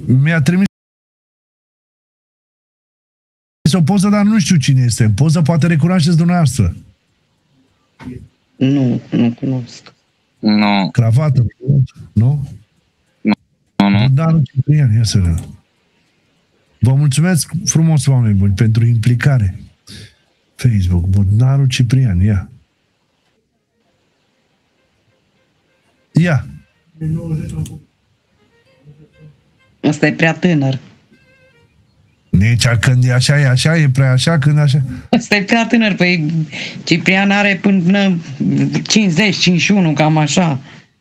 Mi-a trimis o poză, dar nu știu cine este. În poză poate recunoașteți dumneavoastră. Nu cunosc. Nu. Cravată, nu? Nu. Budnaru Ciprian, ia să vedem. Vă mulțumesc frumos, oameni buni, pentru implicare. Facebook, Budnaru Ciprian, ia. Ia. Asta e prea tânăr. Nici când e așa, e prea așa, când așa. Asta e prea tânăr, păi Ciprian are până 50, 51, cam așa.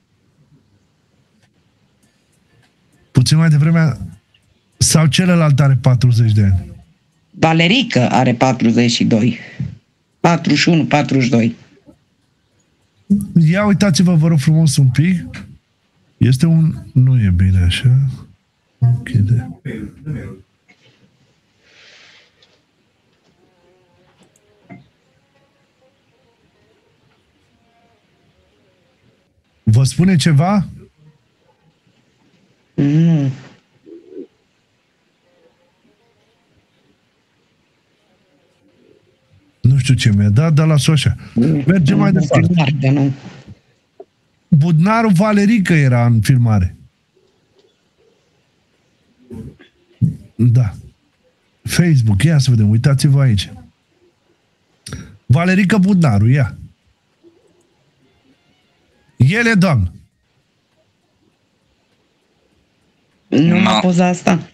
Puțin mai devreme, sau celălalt are 40 de ani? Valerică are 42. 41, 42. Ia uitați-vă, vă rog frumos un pic. Este un... Nu e bine așa. Închide. Vă spune ceva? Nu. Nu știu ce mi-a dat, dar las-o așa. Mergem mai departe. Nu. Budnaru Valerică era în filmare. Da. Facebook, ia să vedem, uitați-vă aici. Valerică Budnaru, ia. Ele, doamnă. Nu m-a poza asta.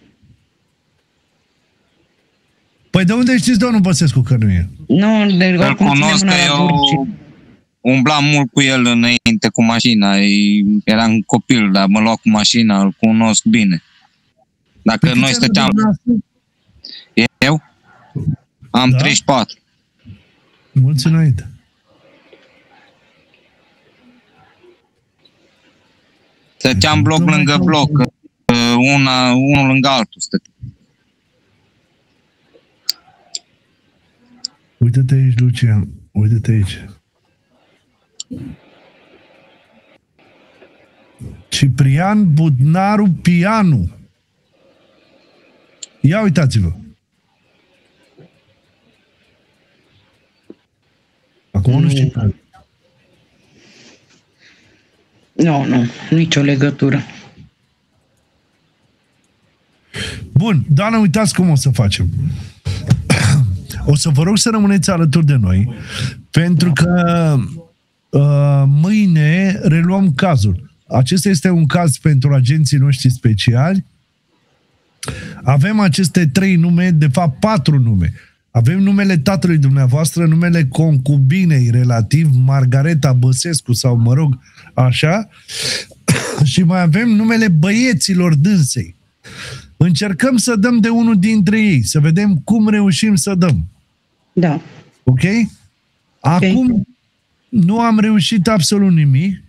Păi de unde știți, domnul Băsescu, că nu e? Nu, îl cunosc, că eu umblam mult cu el înainte cu mașina. Eram copil, dar mă lua cu mașina, îl cunosc bine. Dacă Pe noi stăteam... Eu? Am 34. Mulți înainte. Stăteam bloc lângă bloc, unul lângă altul stăteam. Uite-te aici, Lucian. Uite-te aici. Ciprian Budnaru Pianu. Ia uitați-vă. Acum nu știu. Nu, nicio legătură. Bun, doamne, uitați cum o să facem. O să vă rog să rămâneți alături de noi, pentru că mâine reluăm cazul. Acesta este un caz pentru agenții noștri speciali. Avem aceste 3 nume, de fapt 4 nume. Avem numele tatălui dumneavoastră, numele concubinei relativ, Margareta Băsescu, sau mă rog, așa, și mai avem numele băieților dânsei. Încercăm să dăm de unul dintre ei, să vedem cum reușim să dăm. Da. Ok? Acum nu am reușit absolut nimic,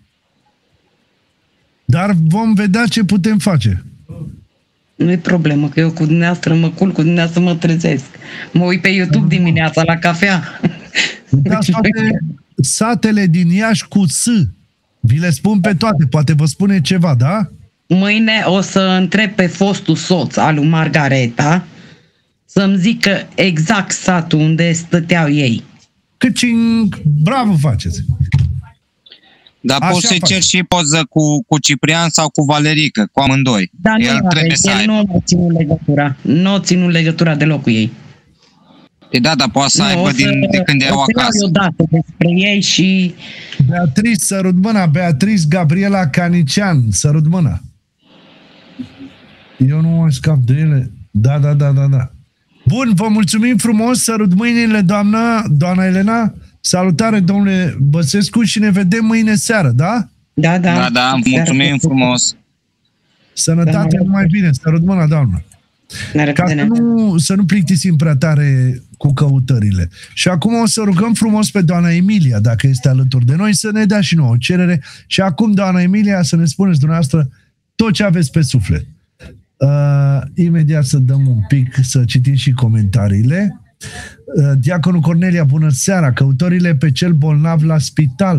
dar vom vedea ce putem face. Nu e problemă, că eu cu dumneavoastră mă culc, cu dumneavoastră mă trezesc. Mă uit pe YouTube dimineața la cafea. Uitați toate satele din Iași cu S. Vi le spun pe toate, poate vă spune ceva, da? Mâine o să întreb pe fostul soț al lui Margareta să-mi zică exact satul unde stăteau ei. Căcing, bravo faceți! Dar poți să cer și poză cu Ciprian sau cu Valerică, cu amândoi. Dar nu a ținut legătura. Nu a ținut legătura deloc cu ei. Da, dar poate să aibă de când erau acasă. O dată despre ei și... Beatrice, sărut mâna, Beatrice Gabriela Canician, sărut mâna. Eu nu mai scap de ele. Da. Bun, vă mulțumim frumos, sărut mâinile, doamna Elena. Salutare, domnule Băsescu, și ne vedem mâine seară, da? Da, mulțumim frumos. Sănătate, numai bine, sărut mâna, doamnă. Ca să nu plictisim prea tare cu căutările. Și acum o să rugăm frumos pe doamna Emilia, dacă este alături de noi, să ne dea și nouă o cerere. Și acum, doamna Emilia, să ne spuneți dumneavoastră tot ce aveți pe suflet. Imediat să dăm un pic, să citim și comentariile. Diaconul Cornelia, bună seara! Căutorile pe cel bolnav la spital